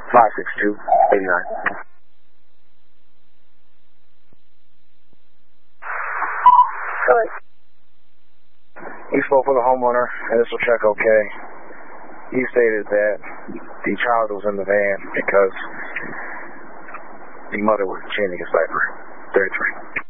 562-89. Go ahead. He spoke for the homeowner, and this will check okay. He stated that the child was in the van because the mother was changing his diaper. 33.